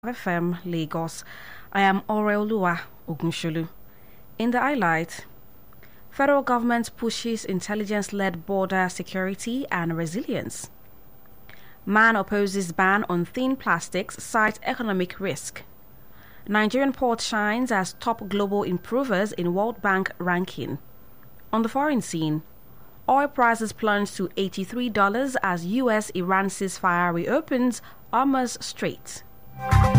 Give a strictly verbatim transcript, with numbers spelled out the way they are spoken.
F M Lagos. I am Oreoluwa Ogunsholu. In the highlight, federal government pushes intelligence-led border security and resilience. Man opposes ban on thin plastics, cites economic risk. Nigerian port shines as top global improvers in World Bank ranking. On the foreign scene, oil prices plunge to eighty-three dollars as U S Iran ceasefire reopens Hormuz Strait.